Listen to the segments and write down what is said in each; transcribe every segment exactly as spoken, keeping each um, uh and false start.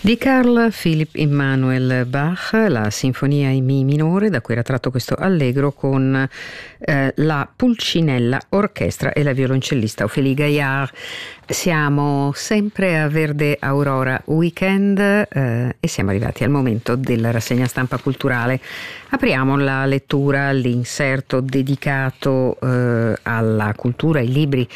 Di Carl Philipp Emanuel Bach, la sinfonia in Mi minore, da cui era tratto questo allegro con eh, la Pulcinella Orchestra e la violoncellista Ophélie Gaillard. Siamo sempre a Verde Aurora Weekend eh, e siamo arrivati al momento della rassegna stampa culturale. Apriamo la lettura, l'inserto dedicato eh, alla cultura, ai libri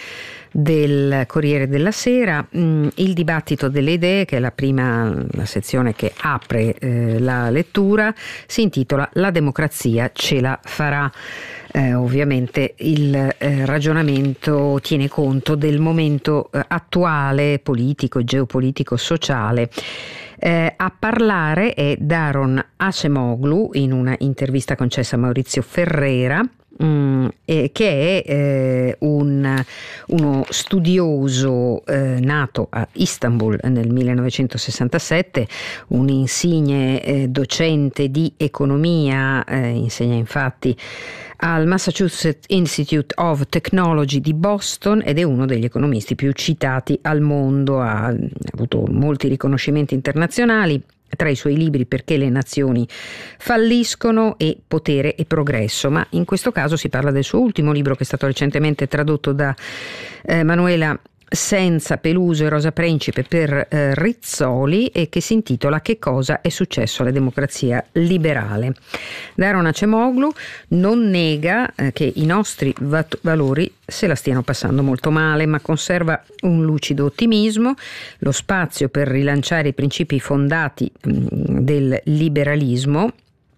del Corriere della Sera. Mm, il dibattito delle idee, che è la prima la sezione che apre eh, la lettura, si intitola La democrazia ce la farà. Eh, ovviamente il eh, ragionamento tiene conto del momento eh, attuale, politico, geopolitico, sociale. Eh, a parlare è Daron Acemoglu in una intervista concessa a Maurizio Ferrera, Mm, eh, che è eh, un, uno studioso eh, nato a Istanbul nel millenovecentosessantasette, un insigne eh, docente di economia, eh, insegna infatti al Massachusetts Institute of Technology di Boston ed è uno degli economisti più citati al mondo, ha, ha avuto molti riconoscimenti internazionali. Tra i suoi libri Perché le nazioni falliscono e Potere e progresso, ma in questo caso si parla del suo ultimo libro, che è stato recentemente tradotto da eh, Manuela Senza Peluso e Rosa Principe per eh, Rizzoli, e che si intitola Che cosa è successo alla democrazia liberale. Daron Acemoglu non nega eh, che i nostri vat- valori se la stiano passando molto male, ma conserva un lucido ottimismo. Lo spazio per rilanciare i principi fondati mh, del liberalismo,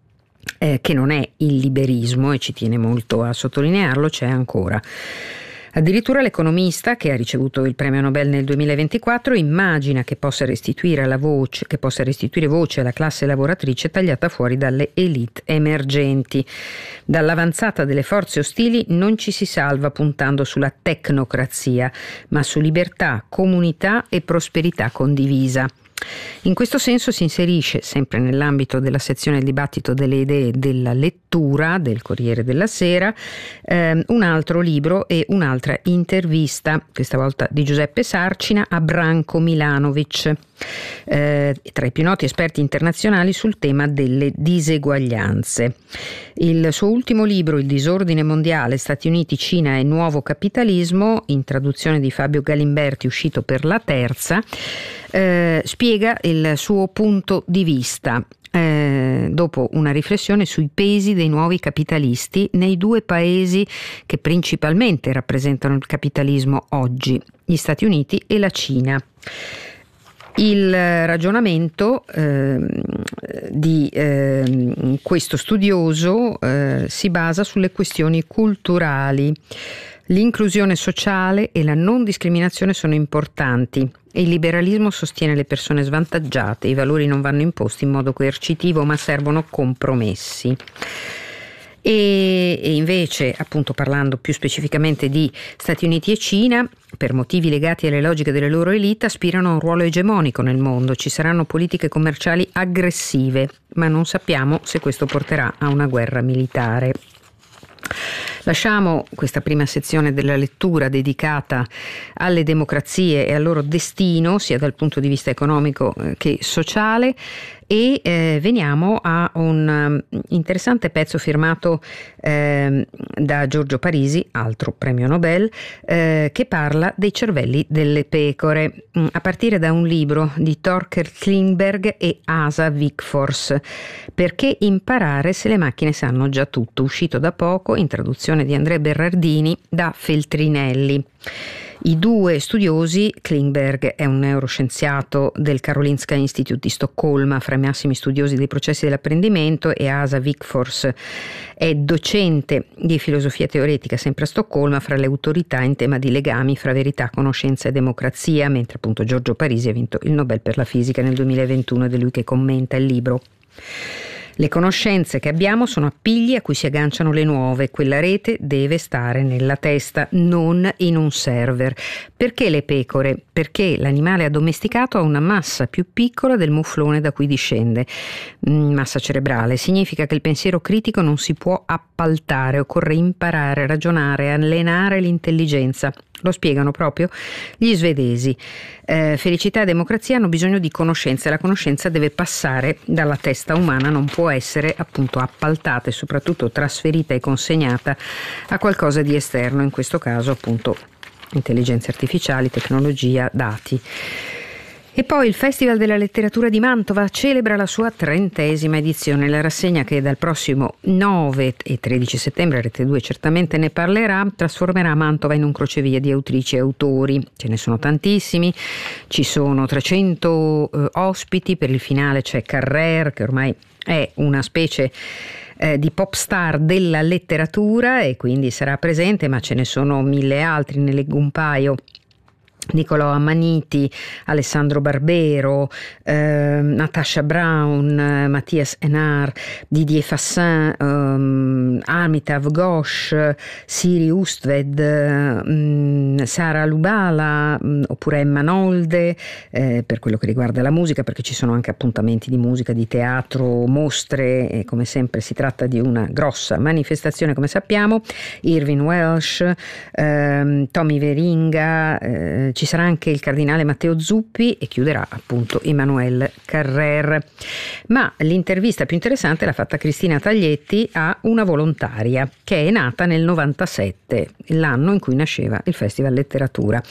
eh, che non è il liberismo, e ci tiene molto a sottolinearlo, c'è ancora. Addirittura l'economista, che ha ricevuto il premio Nobel nel duemilaventiquattro, immagina che possa restituire alla voce, che possa restituire voce alla classe lavoratrice tagliata fuori dalle elite emergenti. Dall'avanzata delle forze ostili non ci si salva puntando sulla tecnocrazia, ma su libertà, comunità e prosperità condivisa. In questo senso si inserisce, sempre nell'ambito della sezione dibattito delle idee della lettura del Corriere della Sera, ehm, un altro libro e un'altra intervista, questa volta di Giuseppe Sarcina a Branko Milanovic, eh, tra i più noti esperti internazionali sul tema delle diseguaglianze. Il suo ultimo libro, Il disordine mondiale, Stati Uniti, Cina e nuovo capitalismo, in traduzione di Fabio Galimberti, uscito per La Terza, eh, spiega il suo punto di vista eh, dopo una riflessione sui pesi dei nuovi capitalisti nei due paesi che principalmente rappresentano il capitalismo oggi, gli Stati Uniti e la Cina. Il ragionamento eh, di eh, questo studioso eh, si basa sulle questioni culturali. L'inclusione sociale e la non discriminazione sono importanti. Il liberalismo sostiene le persone svantaggiate, i valori non vanno imposti in modo coercitivo, ma servono compromessi. E, e invece, appunto, parlando più specificamente di Stati Uniti e Cina, per motivi legati alle logiche delle loro elite, aspirano a un ruolo egemonico nel mondo. Ci saranno politiche commerciali aggressive, ma non sappiamo se questo porterà a una guerra militare. Lasciamo questa prima sezione della lettura dedicata alle democrazie e al loro destino, sia dal punto di vista economico che sociale, e eh, veniamo a un um, interessante pezzo firmato eh, da Giorgio Parisi, altro premio Nobel, eh, che parla dei cervelli delle pecore, mh, a partire da un libro di Torkel Klingberg e Asa Wigforss, Perché imparare se le macchine sanno già tutto, uscito da poco, in traduzione di Andrea Berardini da Feltrinelli. I due studiosi, Klingberg è un neuroscienziato del Karolinska Institute di Stoccolma, fra i massimi studiosi dei processi dell'apprendimento, e Asa Wigforss è docente di filosofia teoretica sempre a Stoccolma, fra le autorità in tema di legami fra verità, conoscenza e democrazia, mentre appunto Giorgio Parisi ha vinto il Nobel per la fisica nel duemilaventuno ed è lui che commenta il libro. Le conoscenze che abbiamo sono appigli a cui si agganciano le nuove. Quella rete deve stare nella testa, non in un server. Perché le pecore? Perché l'animale addomesticato ha una massa più piccola del muflone da cui discende. Massa cerebrale significa che il pensiero critico non si può appaltare, occorre imparare, ragionare, allenare l'intelligenza. Lo spiegano proprio gli svedesi. Eh, felicità e democrazia hanno bisogno di conoscenza e la conoscenza deve passare dalla testa umana, non può essere appunto appaltata e soprattutto trasferita e consegnata a qualcosa di esterno, in questo caso appunto intelligenze artificiali, tecnologia, dati. E poi il Festival della Letteratura di Mantova celebra la sua trentesima edizione. La rassegna, che dal prossimo nove e tredici settembre, Rete due certamente ne parlerà, trasformerà Mantova in un crocevia di autrici e autori. Ce ne sono tantissimi, ci sono trecento eh, ospiti, per il finale c'è Carrer, che ormai è una specie eh, di pop star della letteratura e quindi sarà presente, ma ce ne sono mille altri, ne leggo un paio. Nicolò Ammaniti, Alessandro Barbero, eh, Natasha Brown, eh, Mathias Enar, Didier Fassin, um, Amitav Ghosh, Siri Ustved, um, Sara Lubala, um, oppure Emma Nolde, eh, per quello che riguarda la musica, perché ci sono anche appuntamenti di musica, di teatro, mostre, e come sempre si tratta di una grossa manifestazione, come sappiamo. Irving Welsh, ehm, Tommy Veringa, eh, ci sarà anche il cardinale Matteo Zuppi e chiuderà appunto Emmanuel Carrer. Ma l'intervista più interessante l'ha fatta Cristina Taglietti a una volontaria che è nata nel novantasette, l'anno in cui nasceva il Festival Letteratura.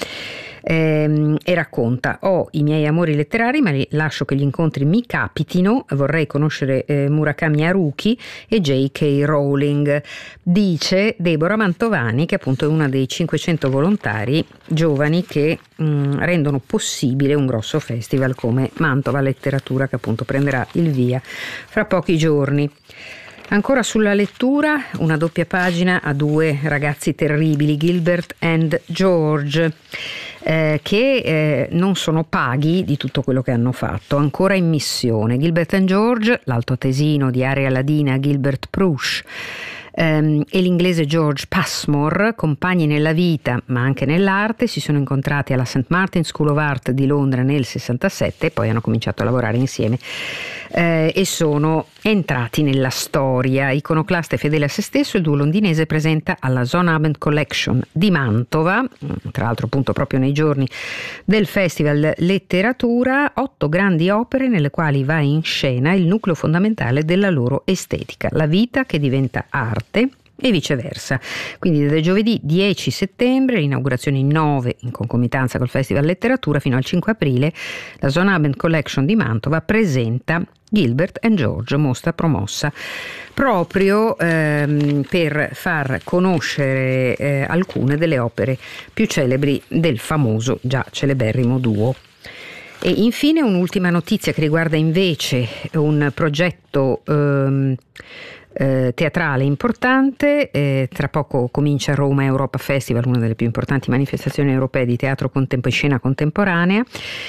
Ehm, e racconta: ho i miei amori letterari, ma li lascio che gli incontri mi capitino. Vorrei conoscere eh, Murakami Haruki e J K Rowling, dice Deborah Mantovani, che appunto è una dei cinquecento volontari giovani che mh, rendono possibile un grosso festival come Mantova Letteratura, che appunto prenderà il via fra pochi giorni. Ancora sulla lettura, una doppia pagina a due ragazzi terribili, Gilbert and George, eh, che eh, non sono paghi di tutto quello che hanno fatto, ancora in missione. Gilbert and George, l'altoatesino di area ladina Gilbert Prush, ehm, e l'inglese George Passmore, compagni nella vita ma anche nell'arte, si sono incontrati alla Saint Martin's School of Art di Londra nel sessantasette e poi hanno cominciato a lavorare insieme eh, e sono entrati nella storia. Iconoclasta e fedele a se stesso, il duo londinese presenta alla Zonabend Collection di Mantova, tra l'altro appunto proprio nei giorni del Festival Letteratura, otto grandi opere nelle quali va in scena il nucleo fondamentale della loro estetica, la vita che diventa arte e viceversa. Quindi da giovedì dieci settembre, l'inaugurazione il nove in concomitanza col Festival Letteratura, fino al cinque aprile, la Zonabend Collection di Mantova presenta Gilbert and George, mostra promossa proprio ehm, per far conoscere eh, alcune delle opere più celebri del famoso, già celeberrimo duo. E infine un'ultima notizia che riguarda invece un progetto ehm, Eh, teatrale importante. Eh, tra poco comincia Roma Europa Festival, una delle più importanti manifestazioni europee di teatro contempo- e scena contemporanea.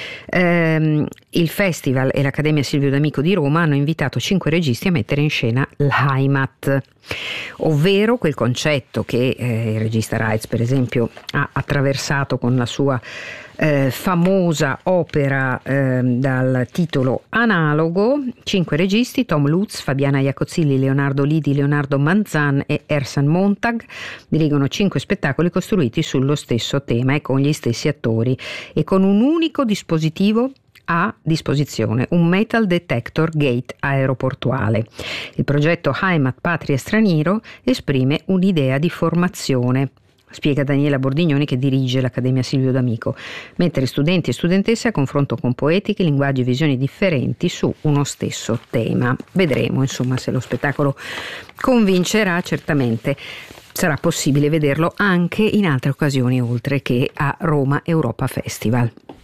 Eh, il festival e l'Accademia Silvio D'Amico di Roma hanno invitato cinque registi a mettere in scena l'Heimat, ovvero quel concetto che eh, il regista Reitz per esempio ha attraversato con la sua Eh, famosa opera eh, dal titolo analogo. Cinque registi: Tom Lutz, Fabiana Iacozzilli, Leonardo Lidi, Leonardo Manzan e Ersan Montag dirigono cinque spettacoli costruiti sullo stesso tema e con gli stessi attori e con un unico dispositivo a disposizione, un metal detector gate aeroportuale. Il progetto Heimat Patria Straniero esprime un'idea di formazione, spiega Daniela Bordignoni, che dirige l'Accademia Silvio D'Amico, mettere studenti e studentesse a confronto con poetiche, linguaggi e visioni differenti su uno stesso tema. Vedremo insomma se lo spettacolo convincerà. Certamente sarà possibile vederlo anche in altre occasioni oltre che a Roma Europa Festival.